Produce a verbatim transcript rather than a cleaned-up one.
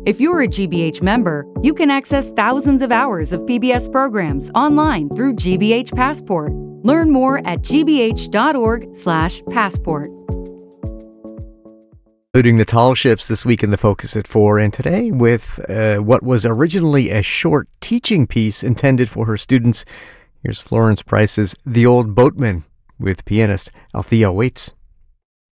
If you're a G B H member, you can access thousands of hours of P B S programs online through G B H Passport. Learn more at g b h dot org slash passport. Including the tall ships this week in the Focus at four, and today with uh, what was originally a short teaching piece intended for her students. Here's Florence Price's The Old Boatman with pianist Althea Waits.